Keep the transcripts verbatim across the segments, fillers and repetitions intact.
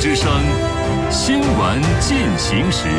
之声新闻进行时。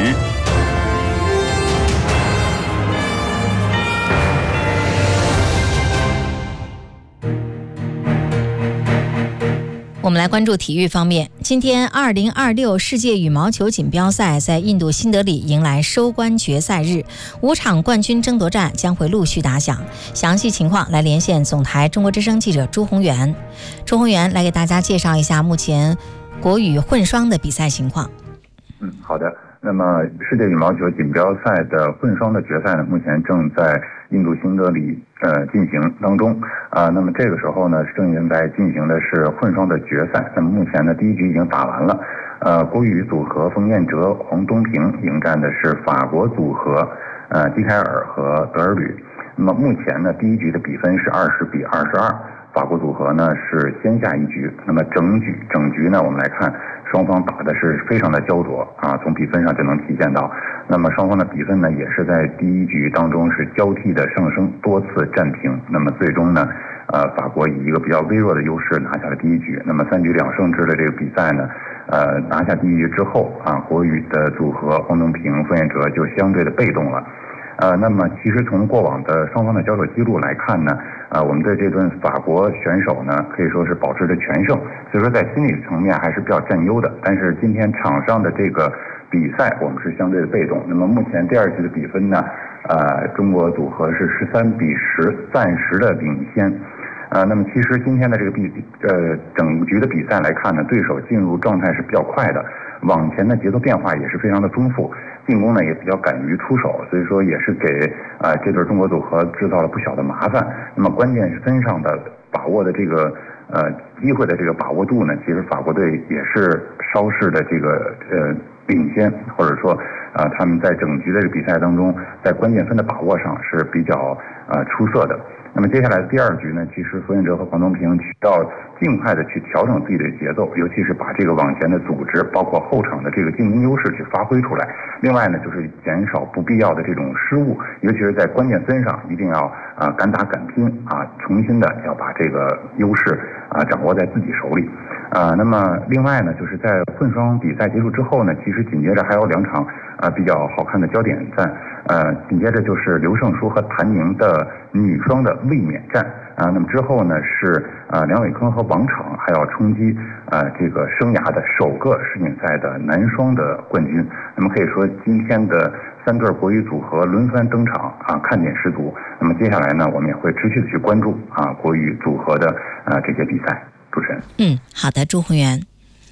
我们来关注体育方面。今天二零二六世界羽毛球锦标赛在印度新德里迎来收官决赛日，五场冠军争夺战将会陆续打响。详细情况来连线总台中国之声记者朱宏元。朱宏元来给大家介绍一下目前国羽混双的比赛情况。 嗯，好的。那么世界羽毛球锦标赛的混双的决赛呢，目前正在印度新德里呃进行当中啊、呃。那么这个时候呢，正在进行的是混双的决赛。那么目前呢，第一局已经打完了。呃，国羽组合冯彦哲、黄东萍迎战的是法国组合呃基凯尔和德尔吕。那么目前呢，第一局的比分是二十比二十二，法国组合呢是先下一局。那么整局整局呢，我们来看。双方打的是非常的焦灼啊，从比分上就能体现到。那么双方的比分呢，也是在第一局当中是交替的上升，多次战平。那么最终呢，呃，法国以一个比较微弱的优势拿下了第一局。那么三局两胜制的这个比赛呢，呃，拿下第一局之后啊，国羽的组合黄东萍、冯彦哲就相对的被动了。呃，那么其实从过往的双方的交手记录来看呢，呃，我们对这顿法国选手呢可以说是保持着全胜，所以说在心理层面还是比较占优的。但是今天场上的这个比赛，我们是相对的被动。那么目前第二局的比分呢，呃，中国组合是十三比十，暂时的领先。呃，那么其实今天的这个比呃整局的比赛来看呢，对手进入状态是比较快的，往前的节奏变化也是非常的丰富。进攻呢也比较敢于出手，所以说也是给啊、呃、这对中国组合制造了不小的麻烦。那么关键分上的把握的这个呃机会的这个把握度呢，其实法国队也是稍事的这个呃领先，或者说啊、呃、他们在整局的这个比赛当中，在关键分的把握上是比较呃出色的。那么接下来的第二局呢，其实冯彦哲和黄东萍需要尽快的去调整自己的节奏，尤其是把这个往前的组织，包括后场的这个进攻优势去发挥出来。另外呢，就是减少不必要的这种失误，尤其是在关键分上，一定要啊、呃、敢打敢拼啊，重新的要把这个优势啊掌握在自己手里。啊，那么另外呢，就是在混双比赛结束之后呢，其实紧接着还有两场啊、呃、比较好看的焦点战，呃，紧接着就是刘胜书和谭宁的女双的卫冕战啊。那么之后呢是啊、呃、梁伟铿和王昶还要冲击啊、呃、这个生涯的首个世锦赛的男双的冠军。那么可以说今天的三对国羽组合轮番登场啊，看点十足。那么接下来呢，我们也会持续的去关注啊国羽组合的啊这些比赛。主持人， 嗯，好的，朱宏元。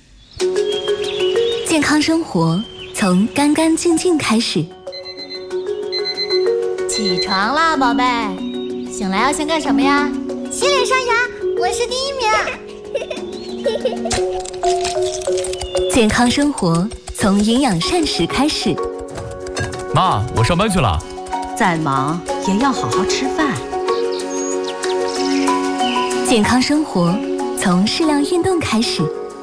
健康生活从干干净净开始。 起床啦，宝贝！醒来要先干什么呀？ 洗脸刷牙，我是第一名。 健康生活从营养膳食开始。 妈，我上班去了。 再忙也要好好吃饭。 健康生活从适量运动开始。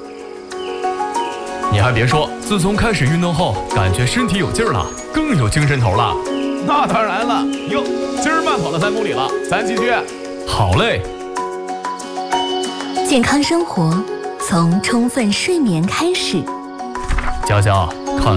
你还别说，自从开始运动后，感觉身体有劲儿了，更有精神头了。 那当然了，哟，今儿慢跑了三公里了，咱继续。 好嘞。 健康生活从充分睡眠开始。 娇娇，